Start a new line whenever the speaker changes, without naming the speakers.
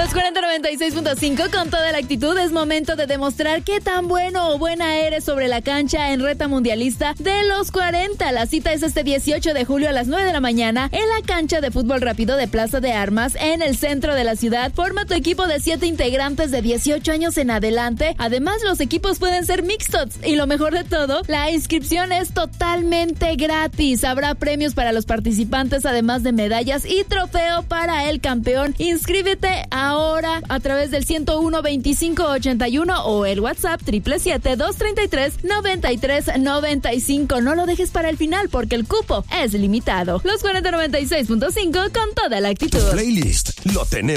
Los 4096.5 con toda la actitud. Es momento de demostrar qué tan bueno o buena eres sobre la cancha en Reta Mundialista de los 40. La cita es este 18 de julio a las 9 de la mañana en la cancha de fútbol rápido de Plaza de Armas en el centro de la ciudad. Forma tu equipo de 7 integrantes de 18 años en adelante. Además, los equipos pueden ser mixtos y lo mejor de todo, la inscripción es totalmente gratis. Habrá premios para los participantes, además de medallas y trofeo para el campeón. Inscríbete ahora a través del 101-2581 o el WhatsApp 777-233-9395. No lo dejes para el final porque el cupo es limitado. Los 4096.5 con toda la actitud.
Playlist lo tenemos.